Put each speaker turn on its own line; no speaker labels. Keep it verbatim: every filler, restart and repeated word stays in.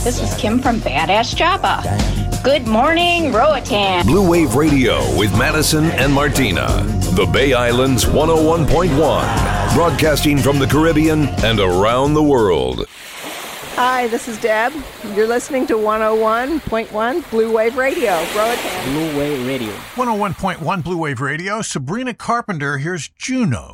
This is Kim from Badass Java. Good morning, Roatan.
Blue Wave Radio with Madison and Martina. The Bay Islands one oh one point one. Broadcasting from the Caribbean and around the world.
Hi, this is Deb. You're listening to one oh one point one Blue Wave Radio. Roatan.
Blue Wave Radio.
one oh one point one Blue Wave Radio. Sabrina Carpenter, here's Juno.